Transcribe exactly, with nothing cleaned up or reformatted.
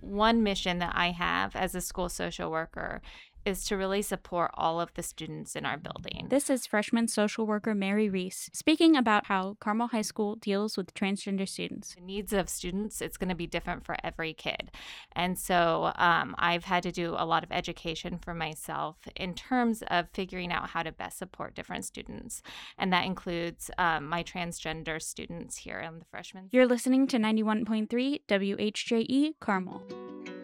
one mission that I have as a school social worker is to really support all of the students in our building. This is freshman social worker Mary Reese speaking about how Carmel High School deals with transgender students. The needs of students, it's going to be different for every kid. And so um, I've had to do a lot of education for myself in terms of figuring out how to best support different students. And that includes um, my transgender students here in the freshman. You're listening to ninety-one point three W H J E Carmel.